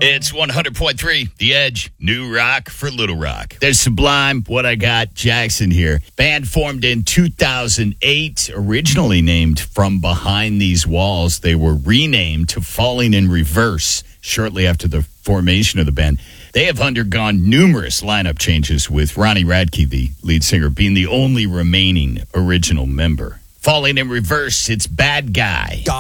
It's 100.3, The Edge, new rock for Little Rock. There's Sublime, What I Got, Jackson here. Band formed in 2008, originally named From Behind These Walls. They were renamed to Falling in Reverse shortly after the formation of the band. They have undergone numerous lineup changes, with Ronnie Radke, the lead singer, being the only remaining original member. Falling in Reverse, it's Bad Guy.